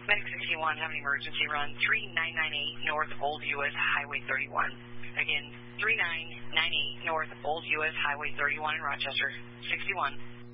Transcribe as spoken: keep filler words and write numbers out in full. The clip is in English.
Medic sixty-one, have an emergency run three nine nine eight North Old U S Highway thirty-one. Again, three nine nine eight North Old U S Highway thirty-one in Rochester. sixty-one.